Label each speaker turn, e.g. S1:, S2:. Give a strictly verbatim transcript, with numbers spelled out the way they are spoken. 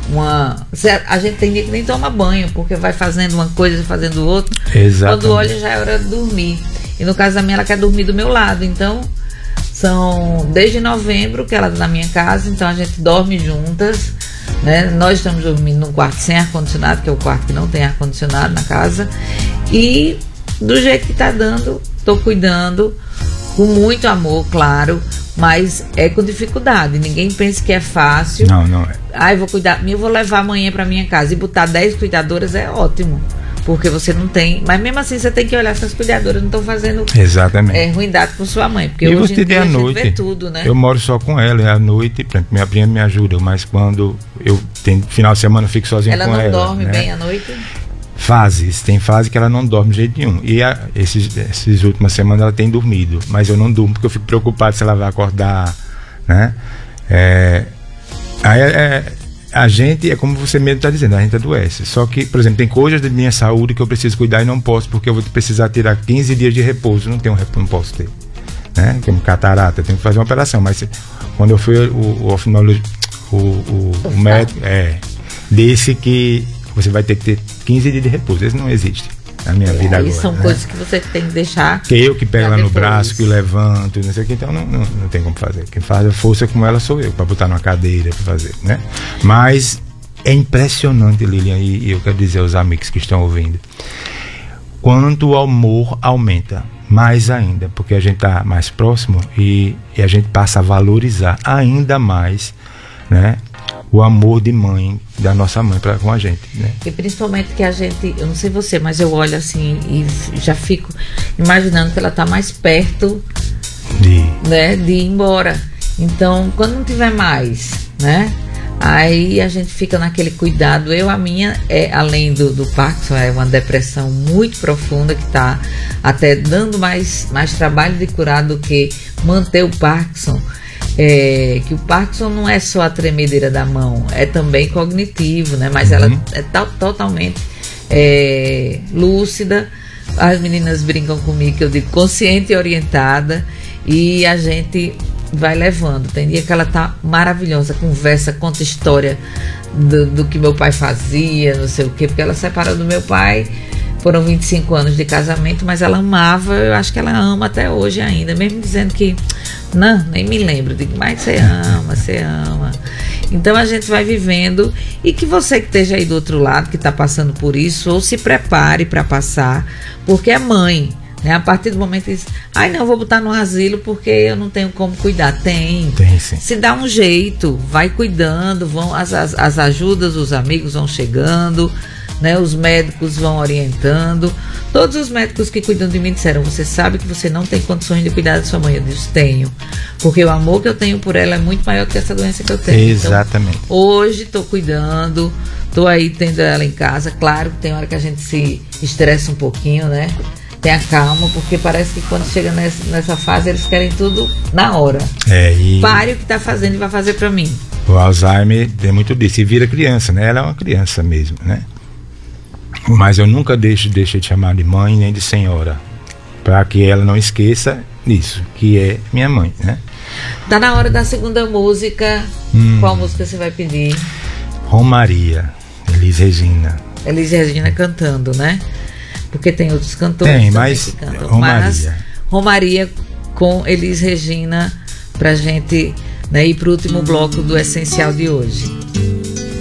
S1: uma... A gente tem dia que nem toma banho, porque vai fazendo uma coisa, fazendo outra.
S2: Exatamente.
S1: Quando olha, já é hora de dormir. E no caso da minha, ela quer dormir do meu lado. Então, são desde novembro que ela está na minha casa, então a gente dorme juntas, né? Nós estamos dormindo num quarto sem ar-condicionado, que é o quarto que não tem ar-condicionado na casa. E do jeito que tá dando, tô cuidando, com muito amor, claro, mas é com dificuldade. Ninguém pensa que é fácil.
S2: Não, não é.
S1: Ah, eu vou cuidar, eu vou levar amanhã pra minha casa e botar dez cuidadoras é ótimo. Porque você não tem... Mas mesmo assim você tem que olhar se as cuidadoras não estão fazendo
S2: Exatamente.
S1: É, ruindade com sua mãe. Porque
S2: e
S1: hoje
S2: você
S1: em dia
S2: à
S1: a gente
S2: noite,
S1: vê tudo, né?
S2: Eu moro só com ela, e à noite, por exemplo, minha prima me ajuda, mas quando eu tenho final de semana eu fico sozinho
S1: ela
S2: com ela.
S1: Ela não dorme
S2: né?
S1: bem à noite?
S2: Fases, tem fase que ela não dorme de jeito nenhum. E a, esses, essas últimas semanas ela tem dormido, mas eu não durmo porque eu fico preocupado se ela vai acordar, né? É, aí é, a gente, é como você mesmo está dizendo, a gente adoece. Só que, por exemplo, tem coisas da minha saúde que eu preciso cuidar e não posso, porque eu vou precisar tirar quinze dias de repouso. Não tenho repouso, não posso ter, né? Como catarata, eu tenho que fazer uma operação. Mas quando eu fui, o, o oftalmologista, o, o, o médico, é, disse que você vai ter que ter quinze dias de repouso. Isso não existe na minha
S1: é,
S2: vida agora.
S1: São
S2: né?
S1: coisas que você tem que deixar.
S2: Que eu que pego ela no
S1: depois.
S2: braço, que levanto, não sei o que, então não, não, não tem como fazer. Quem faz a força com ela sou eu, para botar numa cadeira, para fazer, né? Mas é impressionante, Lilian, e eu quero dizer aos amigos que estão ouvindo, quanto o amor aumenta, mais ainda, porque a gente está mais próximo e, e a gente passa a valorizar ainda mais, né? O amor de mãe, da nossa mãe pra, com a gente, né?
S1: E principalmente que a gente, eu não sei você, mas eu olho assim e já fico imaginando que ela tá mais perto de, né, de ir embora. Então, quando não tiver mais, né? Aí a gente fica naquele cuidado. Eu, a minha, é, além do, do Parkinson, é uma depressão muito profunda que tá até dando mais, mais trabalho de curar do que manter o Parkinson. É, que o Parkinson não é só a tremedeira da mão, é também cognitivo, né? Mas uhum. ela é to- totalmente é, lúcida. As meninas brincam comigo que eu digo consciente e orientada, e a gente vai levando. Tem dia que ela tá maravilhosa, conversa, conta história do, do que meu pai fazia, não sei o quê, porque ela separou do meu pai. Foram vinte e cinco anos de casamento, mas ela amava, eu acho que ela ama até hoje ainda, mesmo dizendo que, não, nem me lembro, digo, mas você ama, você ama. Então a gente vai vivendo, e que você que esteja aí do outro lado, que está passando por isso, ou se prepare para passar, porque é mãe, né? A partir do momento que diz, ai não, vou botar no asilo porque eu não tenho como cuidar. Tem,
S2: Tem sim.
S1: Se dá um jeito, vai cuidando, vão as, as, as ajudas, os amigos vão chegando, né, os médicos vão orientando. Todos os médicos que cuidam de mim disseram, você sabe que você não tem condições de cuidar da sua mãe. Eu disse, tenho, porque o amor que eu tenho por ela é muito maior do que essa doença que eu tenho.
S2: Exatamente.
S1: Então, hoje estou cuidando, estou aí tendo ela em casa. Claro que tem hora que a gente se estressa um pouquinho, né? Tenha calma, porque parece que quando chega nessa, nessa fase eles querem tudo na hora.
S2: É, e...
S1: Pare o que está fazendo e vai fazer para mim.
S2: O Alzheimer tem muito disso, e vira criança, né? Ela é uma criança mesmo, né? Mas eu nunca deixo, deixo de chamar de mãe nem de senhora, para que ela não esqueça disso, que é minha mãe, né?
S1: Tá na hora da segunda música. Hum. Qual música você vai pedir?
S2: Romaria, Elis Regina.
S1: Elis Regina cantando, né? Porque tem outros cantores
S2: tem,
S1: também
S2: mas
S1: que cantam.
S2: Romaria.
S1: Mas Romaria com Elis Regina, pra gente, né, ir pro último bloco do Essencial de hoje.